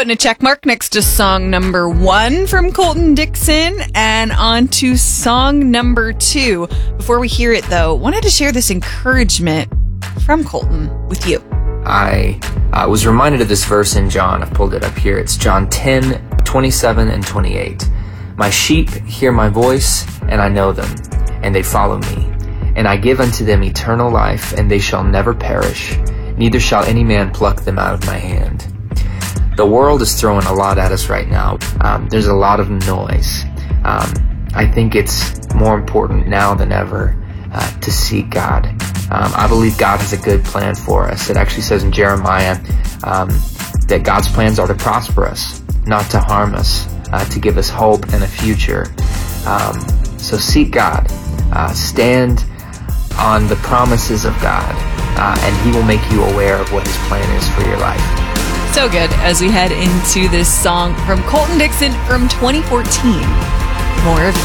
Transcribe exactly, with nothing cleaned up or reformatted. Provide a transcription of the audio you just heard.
Putting a check mark next to song number one from Colton Dixon and on to song number two. Before we hear it, though, wanted to share this encouragement from Colton with you. I uh, was reminded of this verse in John. I've pulled it up here. It's John ten, twenty-seven and twenty-eight. My sheep hear my voice, and I know them, and they follow me. And I give unto them eternal life, and they shall never perish, neither shall any man pluck them out of my hand. The world is throwing a lot at us right now. Um, there's a lot of noise. Um, I think it's more important now than ever uh, to seek God. Um, I believe God has a good plan for us. It actually says in Jeremiah um, that God's plans are to prosper us, not to harm us, uh, to give us hope and a future. Um, so seek God. Uh, stand on the promises of God, uh, and He will make you aware of what His plan is for your life. So good as we head into this song from Colton Dixon from twenty fourteen. More of